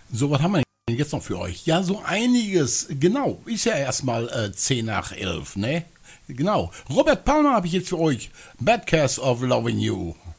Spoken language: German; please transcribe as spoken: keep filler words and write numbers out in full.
So, was haben wir denn jetzt noch für euch? Ja, so einiges. Genau, ist ja erstmal äh, zehn nach elf, ne? Genau. Robert Palmer habe ich jetzt für euch. Bad Case of Loving You.